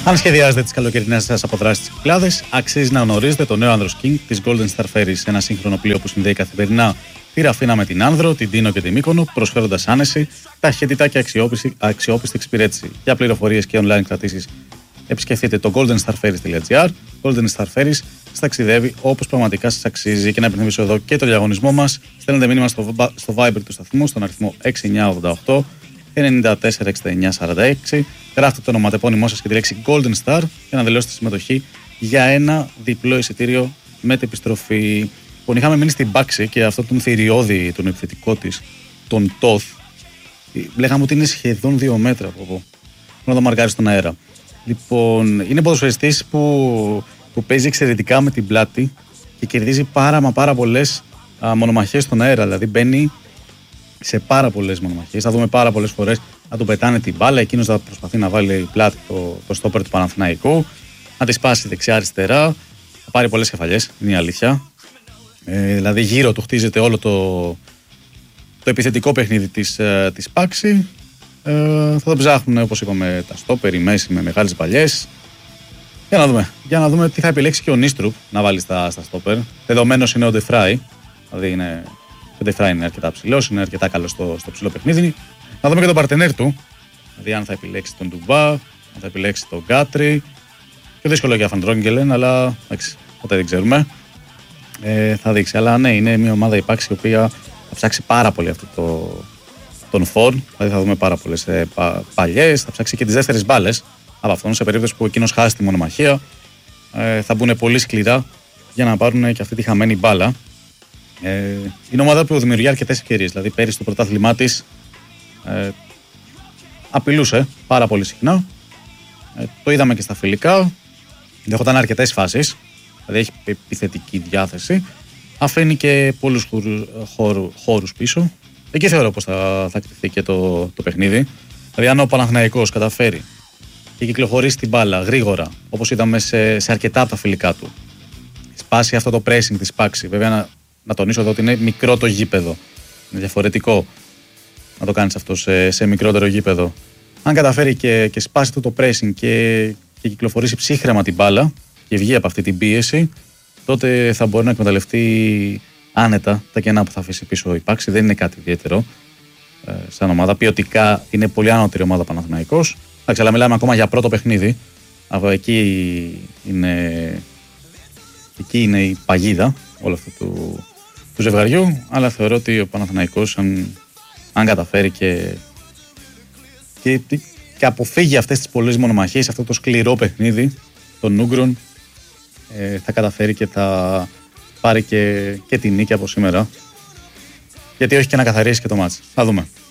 Αν σχεδιάζετε τις καλοκαιρινές σας αποδράσεις στις Κυκλάδες, αξίζει να γνωρίζετε το νέο Άνδρος King της Golden Star Ferries, ένα σύγχρονο πλοίο που συνδέει καθημερινά τη Ραφίνα με την Άνδρο, την Τίνο και τη Μύκονο, προσφέροντας άνεση, ταχύτητα και αξιόπιστη εξυπηρέτηση. Για πληροφορίες και online κρατήσεις, επισκεφτείτε το goldenstarferries.gr. Golden Star Ferries ταξιδεύει όπως πραγματικά σας αξίζει. Και να επιθυμίσω εδώ και το διαγωνισμό μας. Στέλνετε μήνυμα στο Viber του σταθμού, στον αριθμό 6988 946946. Γράφτε το ονοματεπώνυμό σας και τη λέξη Golden Star και να δηλώσετε συμμετοχή για ένα διπλό εισιτήριο με την επιστροφή. Λοιπόν, είχαμε μείνει στην Πάξη και αυτό τον θηριώδη, τον επιθετικό της, τον Τόθ. Λέγαμε ότι είναι σχεδόν 2 μέτρα από εδώ. Να το μαρκάρει στον αέρα. Λοιπόν, είναι ποδοσφαιριστής που παίζει εξαιρετικά με την πλάτη και κερδίζει πάρα πολλές μονομαχίες στον αέρα. Δηλαδή μπαίνει σε πάρα πολλές μονομαχίες. Θα δούμε πάρα πολλές φορές να του πετάνε την μπάλα. Εκείνος θα προσπαθεί να βάλει πλάτη το στόπερ του Παναθηναϊκού, να τη σπάσει δεξιά-αριστερά. Θα πάρει πολλές κεφαλιές, είναι η αλήθεια. Δηλαδή γύρω του χτίζεται όλο το επιθετικό παιχνίδι της Πάξη. Θα το ψάχνουν, όπως είπαμε, τα στόπερ, η μέση με μεγάλες παλιές. Για να δούμε τι θα επιλέξει και ο Νίστρουπ να βάλει στα στόπερ. Δεδομένος είναι ο Ντεφράι. Δηλαδή ο Ντεφράι είναι αρκετά ψηλός, είναι αρκετά καλός στο ψηλό παιχνίδι. Να δούμε και τον παρτενέρ του. Δηλαδή αν θα επιλέξει τον Ντουμπά, αν θα επιλέξει τον Γκάτρι. Πιο δύσκολο για Φαντρόγγελεν, αλλά ποτέ δεν ξέρουμε. Θα δείξει. Αλλά ναι, είναι μια ομάδα η Πάξη η οποία θα ψάξει πάρα πολύ αυτό τον φορ. Δηλαδή θα δούμε πάρα πολλές παλιές. Θα ψάξει και τις δεύτερες μπάλες από αυτόν. Σε περίπτωση που εκείνος χάσει τη μονομαχία, θα μπουν πολύ σκληρά για να πάρουν και αυτή τη χαμένη μπάλα. Είναι ομάδα που δημιουργεί αρκετές ευκαιρίες. Δηλαδή πέρυσι το πρωτάθλημά της απειλούσε πάρα πολύ συχνά. Το είδαμε και στα φιλικά. Δεχόταν αρκετές φάσεις. Δηλαδή έχει επιθετική διάθεση. Αφήνει και πολλούς χώρους πίσω. Εκεί θεωρώ πως θα κτηθεί και το παιχνίδι. Δηλαδή αν ο Παναθηναϊκός καταφέρει και κυκλοφορήσει την μπάλα γρήγορα, όπως είδαμε σε αρκετά από τα φιλικά του, σπάσει αυτό το pressing της Πάξη. Βέβαια να τονίσω εδώ ότι είναι μικρό το γήπεδο. Είναι διαφορετικό να το κάνεις αυτό σε μικρότερο γήπεδο. Αν καταφέρει και σπάσει αυτό το pressing και κυκλοφορήσει ψύχρεμα την μπάλα και βγει από αυτή την πίεση, τότε θα μπορεί να εκμεταλλευτεί άνετα τα κενά που θα αφήσει πίσω η Πάξη. Δεν είναι κάτι ιδιαίτερο σαν ομάδα. Ποιοτικά είναι πολύ ανώτερη ομάδα Παναθηναϊκός. Αλλά μιλάμε ακόμα για πρώτο παιχνίδι. Εκεί είναι η παγίδα όλο αυτό του ζευγαριού. Αλλά θεωρώ ότι ο Παναθηναϊκός αν καταφέρει και αποφύγει αυτές τις πολλές μονομαχίες, αυτό το σκληρό παιχνίδι των Ούγγρων, θα καταφέρει και θα πάρει και τη νίκη από σήμερα. Γιατί όχι και να καθαρίσει και το μάτς. Θα δούμε.